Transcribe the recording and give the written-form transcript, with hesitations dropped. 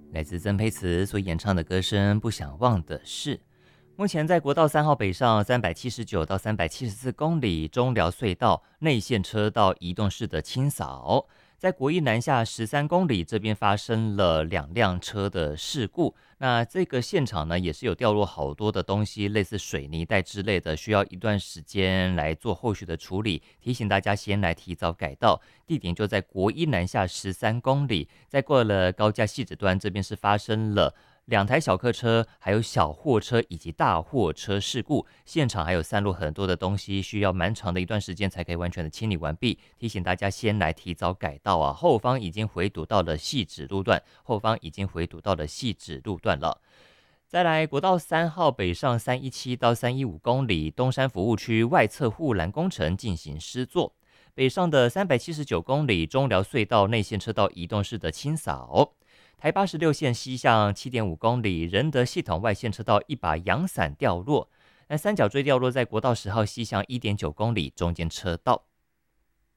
来自曾沛慈所演唱的歌声《不想忘的事》。目前在国道3号北上379到374公里中寮隧道内线车道移动式的清扫，在国一南下13公里这边发生了2辆车的事故。那这个现场呢，也是有掉落好多的东西，类似水泥袋之类的，需要一段时间来做后续的处理。提醒大家先来提早改道，地点就在国一南下13公里。在过了高架汐止端这边是发生了2台小客车，还有小货车以及大货车事故，现场还有散落很多的东西，需要蛮长的一段时间才可以完全的清理完毕。提醒大家先来提早改道啊，后方已经回堵到了汐止路段，了。再来，国道3号北上317到315公里，东山服务区外侧护栏工程进行施作。北上的379公里，中寮隧道内线车道移动式的清扫。台86线西向7.5公里，仁德系统外线车道一把阳伞掉落。那三角锥掉落在国道10号西向1.9公里，中间车道。